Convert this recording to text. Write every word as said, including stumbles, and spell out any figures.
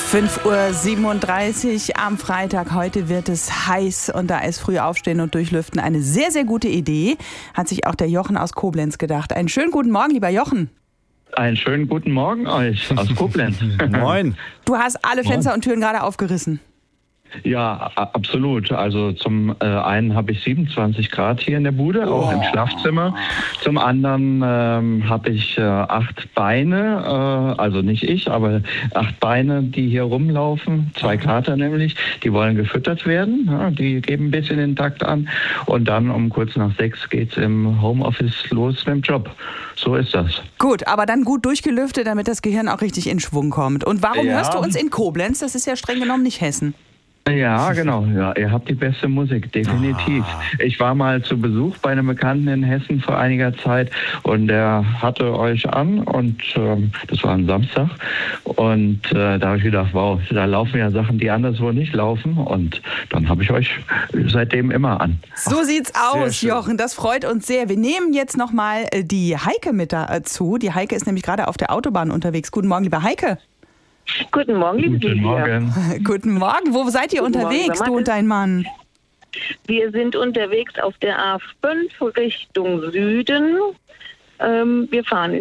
fünf Uhr siebenunddreißig am Freitag. Heute wird es heiß und da ist früh aufstehen und durchlüften eine sehr, sehr gute Idee. Hat sich auch der Jochen aus Koblenz gedacht. Einen schönen guten Morgen, lieber Jochen. Einen schönen guten Morgen euch aus Koblenz. Moin. Du hast alle Fenster und Türen gerade aufgerissen. Ja, a- absolut. Also zum äh, einen habe ich siebenundzwanzig Grad hier in der Bude, auch im Schlafzimmer. Zum anderen ähm, habe ich äh, acht Beine, äh, also nicht ich, aber acht Beine, die hier rumlaufen. Zwei Kater nämlich, die wollen gefüttert werden. Ja, die geben ein bisschen den Takt an. Und dann um kurz nach sechs geht's im Homeoffice los mit dem Job. So ist das. Gut, aber dann gut durchgelüftet, damit das Gehirn auch richtig in Schwung kommt. Und warum Ja. hörst du uns in Koblenz? Das ist ja streng genommen nicht Hessen. Ja, genau. Ja, ihr habt die beste Musik, definitiv. Ich war mal zu Besuch bei einem Bekannten in Hessen vor einiger Zeit und der hatte euch an und ähm, das war ein Samstag und äh, da habe ich gedacht, wow, da laufen ja Sachen, die anderswo nicht laufen und dann habe ich euch seitdem immer an. So sieht's aus, schön. Jochen. Das freut uns sehr. Wir nehmen jetzt nochmal die Heike mit dazu. Die Heike ist nämlich gerade auf der Autobahn unterwegs. Guten Morgen, liebe Heike. Guten Morgen, liebe Guten Silvia. Morgen. Guten Morgen. Wo seid ihr Guten unterwegs, Morgen, du und dein Mann? Wir sind unterwegs auf der A fünf Richtung Süden. Ähm, wir fahren in